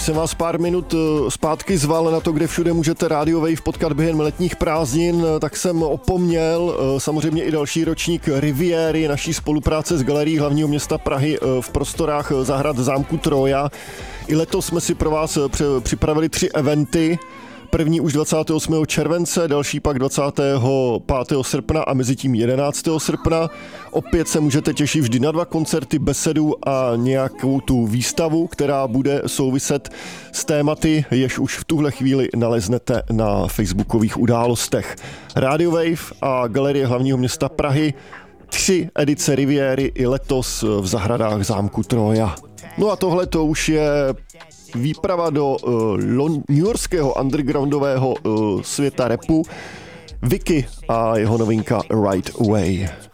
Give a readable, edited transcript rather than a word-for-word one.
jsem vás pár minut zpátky zval na to, kde všude můžete Radio Wave potkat během letních prázdnin, tak jsem opomněl samozřejmě i další ročník Riviéry, naší spolupráce s Galerií hlavního města Prahy v prostorách zahrad zámku Troja. I letos jsme si pro vás připravili 3 eventy. První už 28. července, další pak 25. srpna a mezi tím 11. srpna. Opět se můžete těšit vždy na 2 koncerty, besedu a nějakou tu výstavu, která bude souviset s tématy, jež už v tuhle chvíli naleznete na facebookových událostech. Radio Wave a Galerie hlavního města Prahy, 3 edice Riviéry i letos v zahradách zámku Troja. No a tohle to už je výprava do newyorského undergroundového světa rapu. Vicky a jeho novinka Right Away.